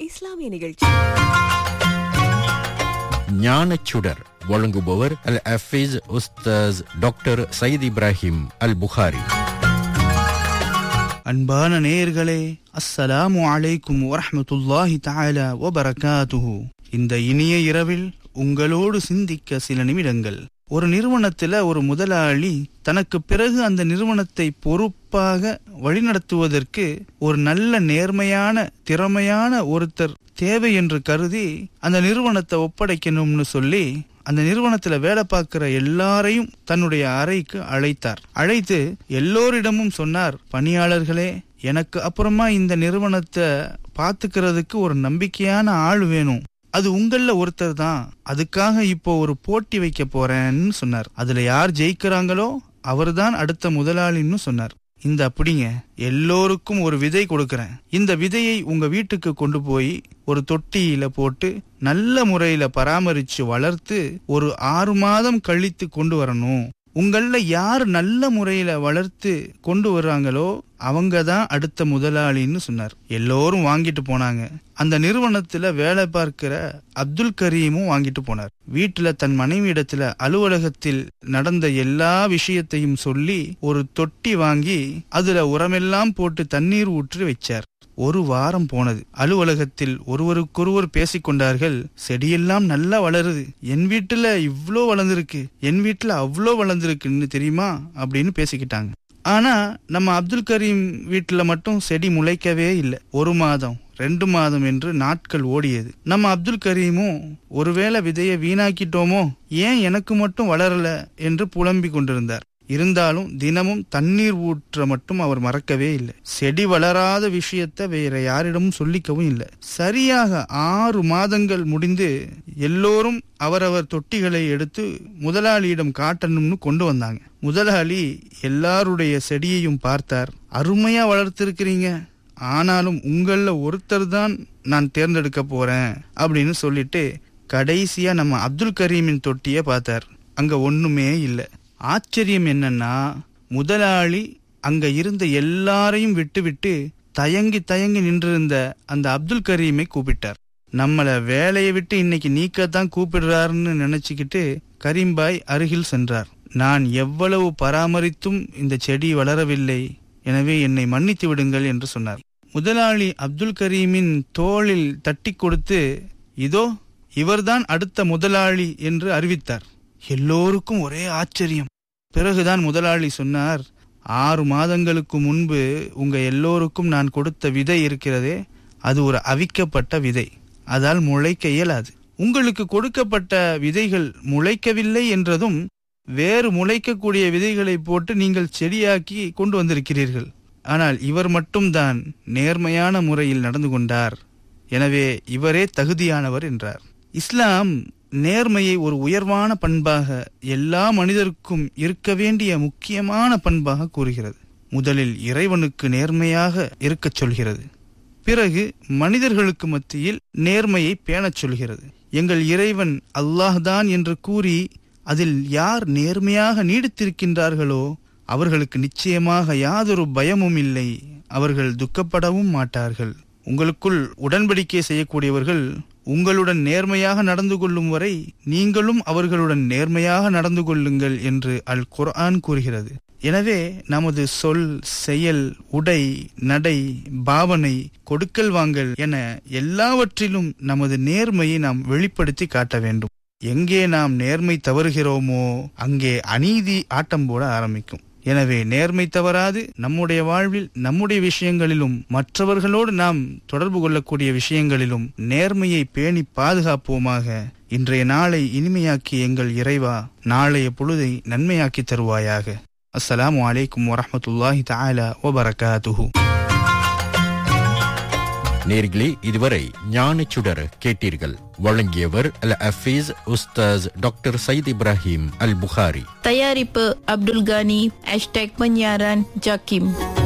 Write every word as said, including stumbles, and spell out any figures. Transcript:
இஸ்லாமிய நிகழ்ச்சி. ஞானச்சுடர் வழங்குபவர் அல் ஹஃபீஸ் உஸ்தாஸ் டாக்டர் சயீத் இப்ராஹிம் அல் புகாரி. அன்பான நேயர்களே, அஸ்ஸலாமு அலைக்கும் வரஹ்மத்துல்லாஹி தஆலா வபரகாத்துஹு. இந்த இனிய இரவில் உங்களோடு சிந்திக்க சில நிமிடங்கள். ஒரு நிறுவனத்துல ஒரு முதலாளி தனக்கு பிறகு அந்த நிறுவனத்தை பொறுப்பாக வழிநடத்துவதற்கு ஒரு நல்ல நேர்மையான திறமையான ஒருத்தர் தேவை என்று கருதி அந்த நிறுவனத்தை ஒப்படைக்கணும்னு சொல்லி அந்த நிறுவனத்துல வேலை பார்க்கிற எல்லாரையும் தன்னுடைய அறைக்கு அழைத்தார். அழைத்து எல்லோரிடமும் சொன்னார், பணியாளர்களே, எனக்கு அப்புறமா இந்த நிறுவனத்தை பாத்துக்கிறதுக்கு ஒரு நம்பிக்கையான ஆள் வேணும். அது உங்கள ஒருத்தர் தான். அதுக்காக இப்போ ஒரு போட்டி வைக்க போறேன்னு சொன்னார். அதுல யார் ஜெயிக்கிறாங்களோ அவர்தான் அடுத்த முதலாளின்னு சொன்னார். இந்த அப்படிங்க, எல்லோருக்கும் ஒரு விதை கொடுக்கறேன். இந்த விதையை உங்க வீட்டுக்கு கொண்டு போய் ஒரு தொட்டியில போட்டு நல்ல முறையில பராமரிச்சு வளர்த்து ஒரு ஆறு மாதம் கழித்து கொண்டு வரணும். உங்கள யார் நல்ல முறையில வளர்த்து கொண்டு வர்றாங்களோ அவங்க தான் அடுத்த முதலாளின்னு சொன்னார். எல்லோரும் வாங்கிட்டு போனாங்க. அந்த நிறுவனத்துல வேலை பார்க்கிற அப்துல் கரீமும் வாங்கிட்டு போனார். வீட்டுல தன் மனைவி இடத்துல அலுவலகத்தில் நடந்த எல்லா விஷயத்தையும் சொல்லி ஒரு தொட்டி வாங்கி அதுல உரமெல்லாம் போட்டு தண்ணீர் ஊற்றி வச்சார். ஒரு வாரம் போனது. அலுவலகத்தில் ஒருவருக்கொருவர் பேசிக்கொண்டார்கள். செடியெல்லாம் நல்லா வளருது, என் வீட்டுல இவ்ளோ வளர்ந்துருக்கு, என் வீட்டுல அவ்வளோ வளர்ந்துருக்குன்னு தெரியுமா அப்படின்னு பேசிக்கிட்டாங்க. ஆனா நம்ம அப்துல் கரீம் வீட்டுல மட்டும் செடி முளைக்கவே இல்லை. ஒரு மாதம் ரெண்டு மாதம் என்று நாட்கள் ஓடியது. நம்ம அப்துல் கரீமும் ஒருவேளை விதையை வீணாக்கிட்டோமோ, ஏன் எனக்கு மட்டும் வளரல என்று புலம்பிக் கொண்டிருந்தார். இருந்தாலும் தினமும் தண்ணீர் ஊற்ற மட்டும் அவர் மறக்கவே இல்லை. செடி வளராத விஷயத்தை வேற யாரிடமும் சொல்லிக்கவும் இல்லை. சரியாக ஆறு மாதங்கள் முடிந்து எல்லோரும் அவரவர் தொட்டிகளை எடுத்து முதலாளியிடம் காட்டணும்னு கொண்டு வந்தாங்க. முதலாளி எல்லாருடைய செடியையும் பார்த்தார். அருமையா வளர்த்திருக்கிறீங்க, ஆனாலும் உங்கள ஒருத்தர் தான் நான் தேர்ந்தெடுக்க போறேன் அப்படின்னு சொல்லிட்டு கடைசியா நம்ம அப்துல் கரீமின் தொட்டிய பார்த்தார். அங்க ஒண்ணுமே இல்லை. ஆச்சரியம் என்னன்னா, முதலாளி அங்க இருந்த எல்லாரையும் விட்டு விட்டு தயங்கி தயங்கி நின்றிருந்த அந்த அப்துல் கரீமை கூப்பிட்டார். நம்மள வேலையை விட்டு இன்னைக்கு நீக்கத்தான் கூப்பிடுறாருன்னு நினைச்சுக்கிட்டு கரீம்பாய் அருகில் சென்றார். நான் எவ்வளவு பராமரித்தும் இந்த செடி வளரவில்லை, எனவே என்னை மன்னித்து விடுங்கள் என்று சொன்னார். முதலாளி அப்துல் கரீமின் தோளில் தட்டி கொடுத்து, இதோ இவர்தான் அடுத்த முதலாளி என்று அறிவித்தார். எல்லோருக்கும் ஒரே ஆச்சரியம். பிறகுதான் முதலாளி சொன்னார், ஆறு மாதங்களுக்கு முன்பு உங்க எல்லோருக்கும் நான் கொடுத்த விதை இருக்கிறதே, அது ஒரு அவிக்கப்பட்ட விதை, அதால் முளைக்க இயலாது. உங்களுக்கு கொடுக்கப்பட்ட விதைகள் முளைக்கவில்லை என்றதும் வேறு முளைக்கக்கூடிய விதைகளை போட்டு நீங்கள் செடியாக்கி கொண்டு வந்திருக்கிறீர்கள். ஆனால் இவர் மட்டும்தான் நேர்மையான முறையில் நடந்து கொண்டார், எனவே இவரே தகுதியானவர் என்றார். இஸ்லாம் நேர்மையை ஒரு உயர்வான பண்பாக, எல்லா மனிதருக்கும் இருக்க வேண்டிய முக்கியமான பண்பாக கூறுகிறது. முதலில் இறைவனுக்கு நேர்மையாக இருக்கச் சொல்கிறது. பிறகு மனிதர்களுக்கு மத்தியில் நேர்மையை பேணச் சொல்கிறது. எங்கள் இறைவன் அல்லாஹ்தான் என்று கூறி அதில் யார் நேர்மையாக நீடித்திருக்கின்றார்களோ அவர்களுக்கு நிச்சயமாக யாதொரு பயமும் இல்லை, அவர்கள் துக்கப்படவும் மாட்டார்கள். உங்களுக்குள் உடன்படிக்கை செய்யக்கூடியவர்கள் உங்களுடன் நேர்மையாக நடந்து கொள்ளும் வரை நீங்களும் அவர்களுடன் நேர்மையாக நடந்து கொள்ளுங்கள் என்று அல் குர்ஆன் கூறுகிறது. எனவே நமது சொல், செயல், உடை, நடை, பாவனை, கொடுக்கல் வாங்கல் என எல்லாவற்றிலும் நமது நேர்மையை நாம் வெளிப்படுத்தி காட்ட வேண்டும். எங்கே நாம் நேர்மை தவறுகிறோமோ அங்கே அநீதி ஆட்டம் போட ஆரம்பிக்கும். எனவே நேர்மை தவறாது நம்முடைய வாழ்வில், நம்முடைய விஷயங்களிலும், மற்றவர்களோடு நாம் தொடர்பு கொள்ளக்கூடிய விஷயங்களிலும் நேர்மையை பேணி பாதுகாப்போமாக. இன்றைய நாளை இனிமையாக்கி எங்கள் இறைவா நாளைய பொழுதை நன்மையாக்கி தருவாயாக. அஸ்ஸலாமு அலைக்கும் வரஹ்மத்துல்லாஹி தஆலா வபரகாத்துஹு. நேர்களே, இதுவரை ஞானச்சுடர் கேட்டீர்கள். வழங்கியவர் அல் ஹஃபீஸ் உஸ்தாஸ் டாக்டர் சயீத் இப்ராஹிம் அல் புகாரி. தயாரிப்பு அப்துல் கானி. ஹேஷ்டேக் பன்யாரான் ஜாக்கிம்.